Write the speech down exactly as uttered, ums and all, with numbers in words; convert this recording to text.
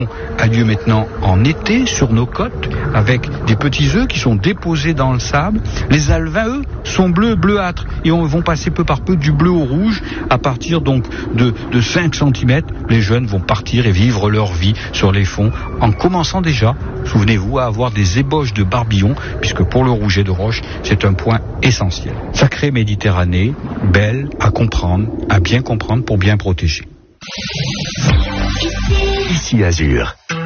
A lieu maintenant en été sur nos côtes avec des petits œufs qui sont déposés dans le sable. Les alevins, eux, sont bleus, bleuâtres et on vont passer peu par peu du bleu au rouge. À partir donc de, de cinq centimètres, les jeunes vont partir et vivre leur vie sur les fonds en commençant déjà, souvenez-vous, à avoir des ébauches de barbillons puisque pour le rouget de roche, c'est un point essentiel. Sacrée Méditerranée, belle à comprendre, à bien comprendre pour bien protéger. Ici Azur.